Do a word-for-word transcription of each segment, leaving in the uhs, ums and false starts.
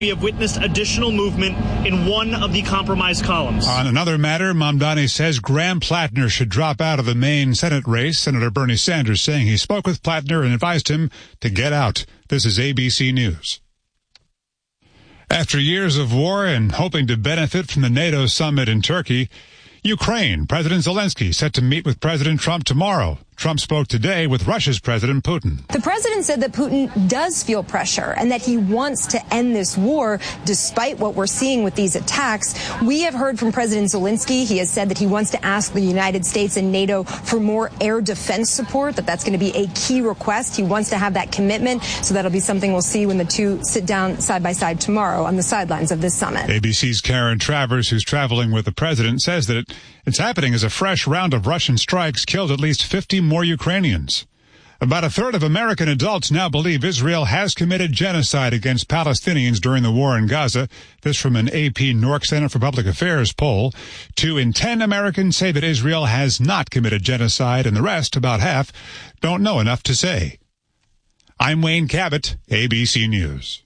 We have witnessed additional movement in one of the compromise columns. On another matter, Mamdani says Graham Plattner should drop out of the Maine Senate race. Senator Bernie Sanders saying he spoke with Plattner and advised him to get out. This is A B C News. After years of war and hoping to benefit from the NATO summit in Turkey, Ukraine, President Zelensky set to meet with President Trump tomorrow. Trump spoke today with Russia's President Putin. The president said that Putin does feel pressure and that he wants to end this war despite what we're seeing with these attacks. We have heard from President Zelensky. He has said that he wants to ask the United States and NATO for more air defense support, that that's going to be a key request. He wants to have that commitment, so that'll be something we'll see when the two sit down side by side tomorrow on the sidelines of this summit. A B C's Karen Travers, who's traveling with the president, says that it, it's happening as a fresh round of Russian strikes killed at least fifty more Ukrainians. About a third of American adults now believe Israel has committed genocide against Palestinians during the war in Gaza. This from an A P Nork Center for Public Affairs poll. Two in ten Americans say that Israel has not committed genocide, and the rest, about half, don't know enough to say. I'm Wayne Cabot, A B C News.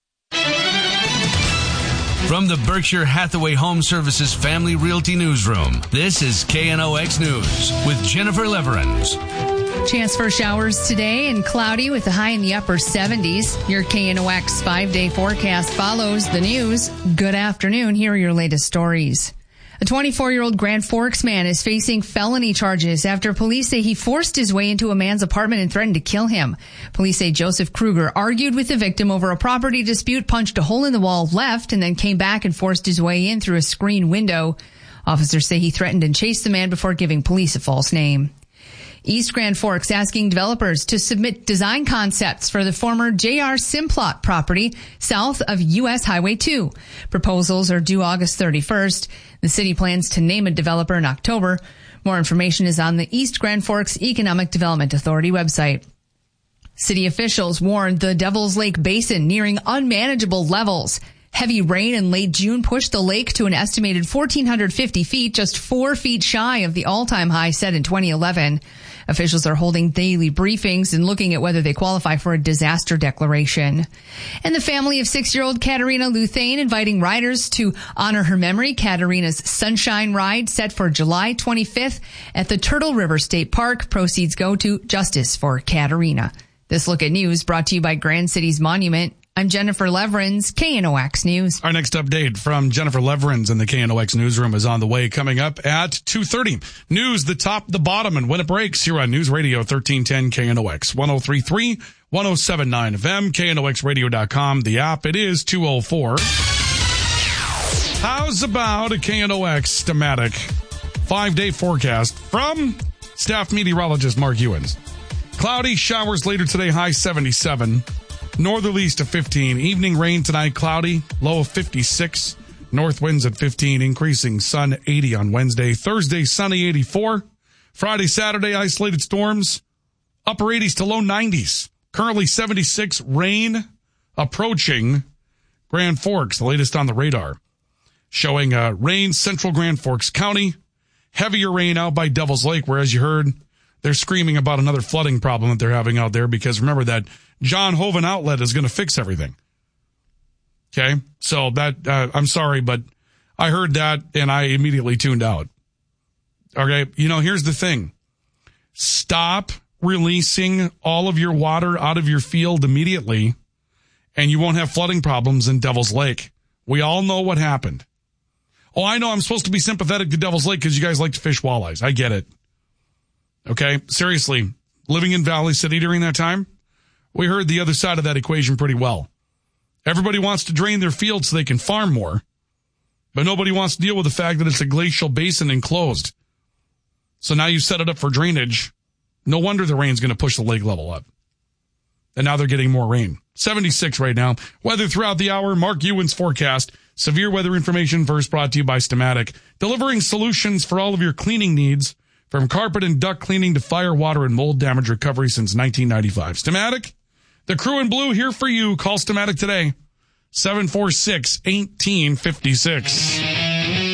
From the Berkshire Hathaway Home Services Family Realty Newsroom, this is K N O X News with Jennifer Leverins. Chance for showers today and cloudy with a high in the upper seventies. Your K N O X five-day forecast follows the news. Good afternoon. Here are your latest stories. A twenty-four-year-old Grand Forks man is facing felony charges after police say he forced his way into a man's apartment and threatened to kill him. Police say Joseph Kruger argued with the victim over a property dispute, punched a hole in the wall, left, and then came back and forced his way in through a screen window. Officers say he threatened and chased the man before giving police a false name. East Grand Forks asking developers to submit design concepts for the former J R Simplot property south of U S Highway two. Proposals are due August thirty-first. The city plans to name a developer in October. More information is on the East Grand Forks Economic Development Authority website. City officials warned the Devil's Lake Basin nearing unmanageable levels. Heavy rain in late June pushed the lake to an estimated one thousand four hundred fifty feet, just four feet shy of the all-time high set in twenty eleven. Officials are holding daily briefings and looking at whether they qualify for a disaster declaration. And the family of six-year-old Katarina Luthane inviting riders to honor her memory. Katarina's Sunshine Ride set for July twenty-fifth at the Turtle River State Park. Proceeds go to Justice for Katarina. This Look at News brought to you by Grand Cities Monument. I'm Jennifer Leverins, K N O X News. Our next update from Jennifer Leverins in the K N O X newsroom is on the way, coming up at two thirty. News, the top, the bottom, and when it breaks here on News Radio thirteen ten K N O X, one oh three point three, one oh seven point nine F M, K N O X radio dot com. The app, it is two oh four. How's about a K N O X thematic five-day forecast from staff meteorologist Mark Ewens? Cloudy, showers later today, high seventy-seven. Northerlies to fifteen. Evening rain tonight, cloudy, low of fifty-six. North winds at fifteen, increasing sun eighty on Wednesday. Thursday, sunny eighty-four. Friday, Saturday, isolated storms, upper eighties to low nineties. Currently seventy-six, rain approaching Grand Forks, the latest on the radar. Showing uh, rain, central Grand Forks County. Heavier rain out by Devil's Lake, where, as you heard, they're screaming about another flooding problem that they're having out there, because remember that John Hoven outlet is going to fix everything. Okay, so that, uh, I'm sorry, but I heard that and I immediately tuned out. Okay, you know, here's the thing. Stop releasing all of your water out of your field immediately, and you won't have flooding problems in Devil's Lake. We all know what happened. Oh, I know I'm supposed to be sympathetic to Devil's Lake because you guys like to fish walleyes. I get it. Okay, seriously, living in Valley City during that time, we heard the other side of that equation pretty well. Everybody wants to drain their fields so they can farm more, but nobody wants to deal with the fact that it's a glacial basin enclosed. So now you set it up for drainage. No wonder the rain's going to push the lake level up. And now they're getting more rain. seventy-six right now. Weather throughout the hour. Mark Ewen's forecast. Severe weather information first brought to you by Stamatic. Delivering solutions for all of your cleaning needs, from carpet and duct cleaning to fire, water, and mold damage recovery since nineteen ninety-five. Stamatic, the crew in blue here for you. Call Stamatic today. seven four six, one eight five six.